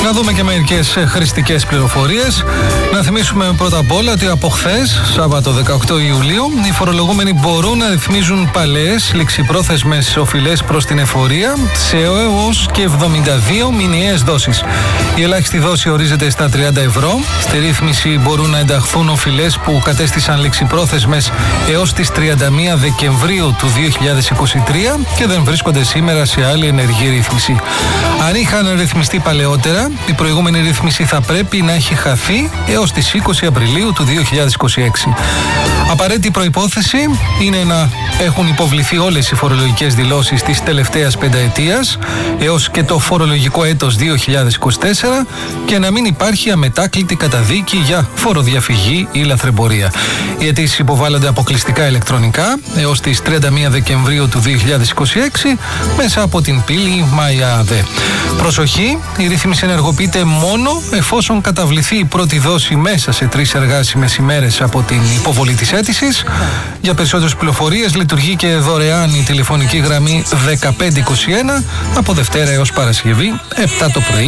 Να δούμε και μερικές χρηστικές πληροφορίες. Να θυμίσουμε πρώτα απ' όλα ότι από χθες, Σάββατο 18 Ιουλίου, οι φορολογούμενοι μπορούν να ρυθμίζουν παλαιές ληξιπρόθεσμες οφειλές προς την εφορία σε έως και 72 μηνιαίες δόσεις. Η ελάχιστη δόση ορίζεται στα 30 ευρώ. Στη ρύθμιση μπορούν να ενταχθούν οφειλές που κατέστησαν ληξιπρόθεσμες έως τις 31 Δεκεμβρίου του 2023 και δεν βρίσκονται σήμερα σε άλλη ενεργή ρύθμιση. Αν είχαν ρυθμιστεί παλαιότερα, η προηγούμενη ρύθμιση θα πρέπει να έχει χαθεί έως τις 20 Απριλίου του 2026. Απαραίτητη προϋπόθεση είναι να έχουν υποβληθεί όλες οι φορολογικές δηλώσεις της τελευταίας πενταετίας έως και το φορολογικό έτος 2024 και να μην υπάρχει αμετάκλητη καταδίκη για φοροδιαφυγή ή λαθρεμπορία. Οι αιτήσεις υποβάλλονται αποκλειστικά ηλεκτρονικά έως τις 31 Δεκεμβρίου του 2026 μέσα από την πύλη ΜΑΙΑΔΕ. Προσοχή, η ρύθμιση ενεργοποιείται μόνο εφόσον καταβληθεί η πρώτη δόση μέσα σε 3 εργάσιμες ημέρες από την υποβολή της αίτησης. Για περισσότερες πληροφορίες λειτουργεί και δωρεάν η τηλεφωνική γραμμή 1521 από Δευτέρα έως Παρασκευή 7 το πρωί